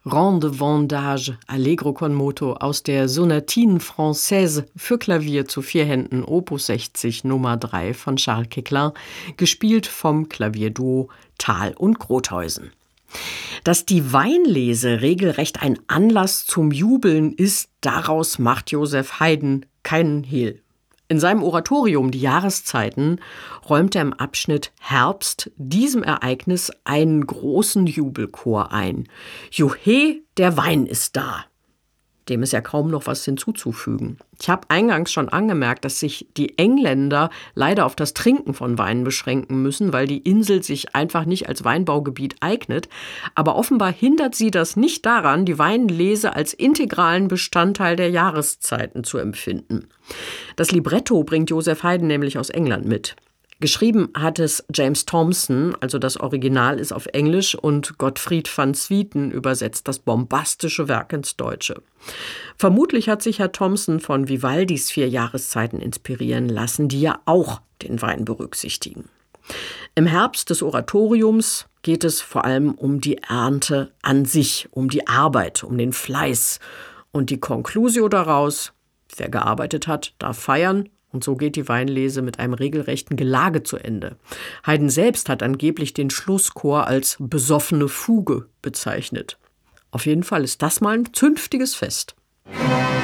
Rang de Vendage, Allegro con moto aus der Sonatine Française für Klavier zu 4 Händen, Opus 60, Nummer 3 von Charles Queclin, gespielt vom Klavierduo Thal und Grothuysen. Dass die Weinlese regelrecht ein Anlass zum Jubeln ist, daraus macht Joseph Haydn keinen Hehl. In seinem Oratorium Die Jahreszeiten räumt er im Abschnitt Herbst diesem Ereignis einen großen Jubelchor ein. Juchhe, der Wein ist da. Dem ist ja kaum noch was hinzuzufügen. Ich habe eingangs schon angemerkt, dass sich die Engländer leider auf das Trinken von Wein beschränken müssen, weil die Insel sich einfach nicht als Weinbaugebiet eignet. Aber offenbar hindert sie das nicht daran, die Weinlese als integralen Bestandteil der Jahreszeiten zu empfinden. Das Libretto bringt Joseph Haydn nämlich aus England mit. Geschrieben hat es James Thomson, also das Original ist auf Englisch, und Gottfried van Swieten übersetzt das bombastische Werk ins Deutsche. Vermutlich hat sich Herr Thomson von Vivaldis 4 Jahreszeiten inspirieren lassen, die ja auch den Wein berücksichtigen. Im Herbst des Oratoriums geht es vor allem um die Ernte an sich, um die Arbeit, um den Fleiß. Und die Conclusio daraus: Wer gearbeitet hat, darf feiern. Und so geht die Weinlese mit einem regelrechten Gelage zu Ende. Haydn selbst hat angeblich den Schlusschor als besoffene Fuge bezeichnet. Auf jeden Fall ist das mal ein zünftiges Fest.